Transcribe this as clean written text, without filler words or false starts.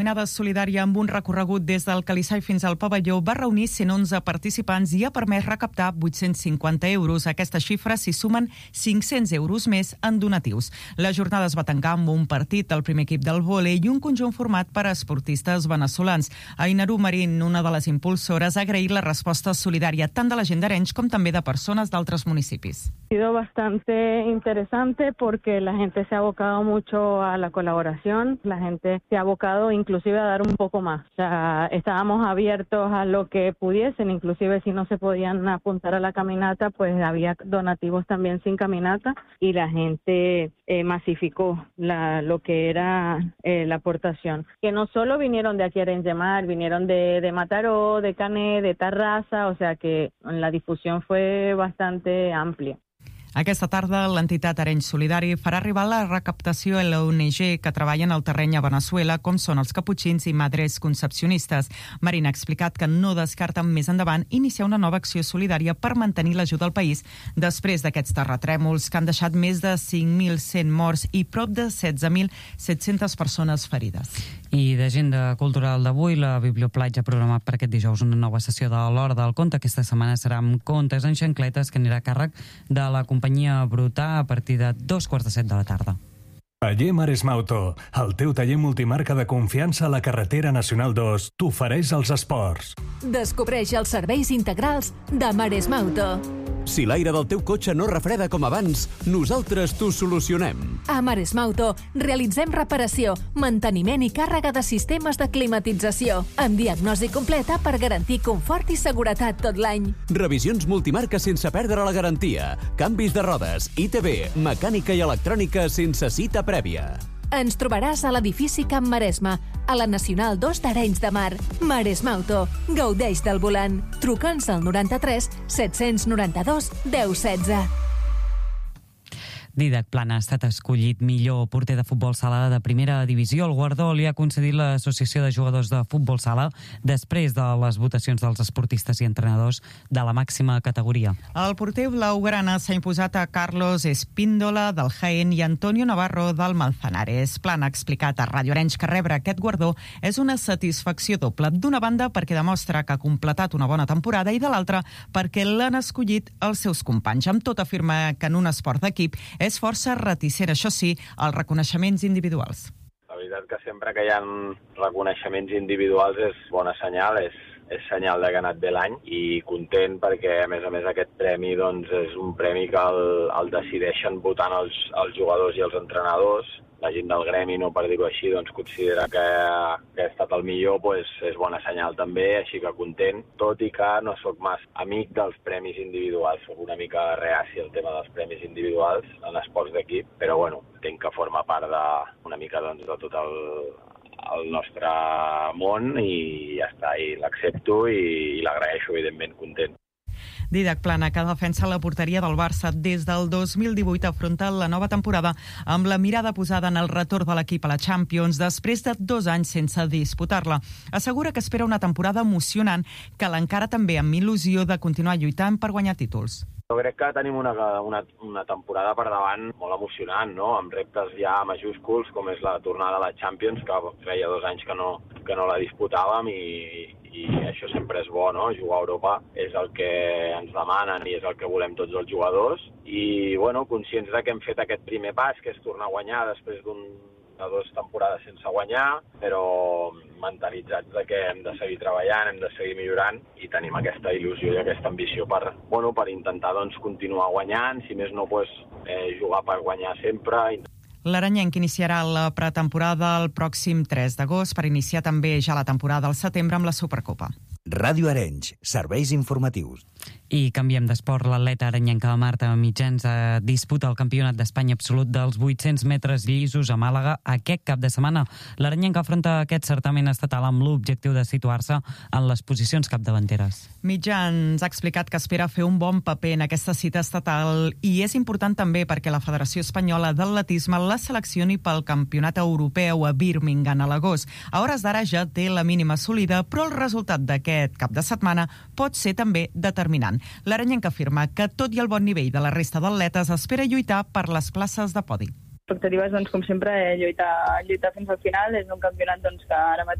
Caminada solidària amb un recorregut des del Calissai fins al pavelló va reunir 111 participants i ha permès recaptar 850 euros. A aquesta xifra s'hi sumen 500 euros més en donatius. La jornada es va tancar amb un partit del primer equip del vòlei i un conjunt format per esportistes veneçolans. Ainaru Marín, una de les impulsores, ha agraït la resposta solidària tant de la gent d'Arenys com també de persones d'altres municipis. Ha sido bastante interesante porque la gente se ha abocado mucho a la colaboración, la gente se ha abocado inclusive a dar un poco más. O sea, estábamos abiertos a lo que pudiesen, inclusive si no se podían apuntar a la caminata, pues había donativos también sin caminata y la gente masificó lo que era la aportación. Que no solo vinieron de aquí a Arenys de Mar, vinieron de Mataró, de Canet, de Tarrasa, o sea que la difusión fue bastante amplia. Aquesta tarda, l'entitat Arenys Solidari farà arribar la recaptació a l'ONG que treballa en el terreny a Veneçuela, com són els caputxins i madres concepcionistes. Marín ha explicat que no descarten més endavant iniciar una nova acció solidària per mantenir l'ajuda al país després d'aquests terratrèmols que han deixat més de 5.100 morts i prop de 16.700 persones ferides. I d'agenda cultural d'avui, la Biblioplatja ha programat per aquest dijous una nova sessió de l'Hora del Conte. Aquesta setmana serà amb contes en xancletes que anirà a càrrec de la companyia Brutà a partir de 2:45 de la tarda. Taller Maresma Auto, el teu taller multimarca de confiança a la carretera Nacional 2, t'ofereix els esports. Descobreix els serveis integrals de Maresma Auto. Si l'aire del teu cotxe no refreda com abans, nosaltres t'ho solucionem. A Maresma Auto realitzem reparació, manteniment i càrrega de sistemes de climatització, amb diagnosi completa per garantir confort i seguretat tot l'any. Revisions multimarca sense perdre la garantia, canvis de rodes, ITV, mecànica i electrònica sense cita prèvia. Ens trobaràs a l'edifici Camp Maresma, a la Nacional 2 d'Arenys de Mar. Maresma Auto. Gaudeix del volant. Truca'ns al 93 792 1016. Dídac Plana ha estat escollit millor porter de futbol sala de primera divisió. El guardó li ha concedit l'Associació de Jugadors de Futbol Sala després de les votacions dels esportistes i entrenadors de la màxima categoria. El porter blaugrana s'ha imposat a Carlos Espíndola del Jaén i Antonio Navarro del Manzanares. Plana ha explicat a Radio Arenys que rebre aquest guardó és una satisfacció doble. D'una banda, perquè demostra que ha completat una bona temporada i de l'altra, perquè l'han escollit els seus companys. Amb tot, afirma que en un esport d'equip és força reticent, això sí, als reconeixements individuals. La veritat que sempre que hi ha reconeixements individuals és bona senyal, és senyal de que ha anat bé l'any i content perquè, a més, aquest premi doncs, és un premi que el decideixen votant els jugadors i els entrenadors. La gent del gremi, no per dir-ho així, doncs considera que ha estat el millor, doncs és bona senyal també, així que content, tot i que no sóc massa amic dels premis individuals, sóc una mica reaci al tema dels premis individuals en esports d'equip, però bueno, entenc que forma part una mica doncs, de tot el nostre món i ja està, i l'accepto i l'agraeixo, evidentment, content. Dídac Plana, que defensa la porteria del Barça des del 2018, afronta la nova temporada amb la mirada posada en el retorn de l'equip a la Champions després de 2 anys sense disputar-la. Assegura que espera una temporada emocionant que l'encara també amb il·lusió de continuar lluitant per guanyar títols. Jo crec que tenim una temporada per davant molt emocionant, no? Amb reptes ja majúsculs, com és la tornada a la Champions, que feia 2 anys que no la disputàvem i això sempre és bo, no? Jugar a Europa és el que ens demanen i és el que volem tots els jugadors. I, bueno, conscients de que hem fet aquest primer pas, que és tornar a guanyar després de 2 temporades sense guanyar, però mentalitzats de que hem de seguir treballant, hem de seguir millorant i tenim aquesta il·lusió i aquesta ambició per intentar doncs, continuar guanyant, si més no jugar per guanyar sempre. L'Arenyenc iniciarà la pretemporada el pròxim 3 d'agost per iniciar també ja la temporada al setembre amb la Supercopa. Ràdio Arenys, serveis informatius. I canviem d'esport. L'atleta arenyenca Marta Mitjans disputa el Campionat d'Espanya absolut dels 800 metres llisos a Màlaga aquest cap de setmana. L'Arenyenca afronta aquest certament estatal amb l'objectiu de situar-se en les posicions capdavanteres. Mitjans ha explicat que espera fer un bon paper en aquesta cita estatal i és important també perquè la Federació Espanyola d'Atletisme la seleccioni pel Campionat Europeu a Birmingham a l'agost. A hores d'ara ja té la mínima assolida, però el resultat d'aquest cap de setmana pot ser també determinant. L'Arenyenca afirma que, tot i el bon nivell de la resta d'atletes, espera lluitar per les places de podi. Expectatives, doncs, com sempre, lluitar fins al final. És un campionat doncs, que ara mateix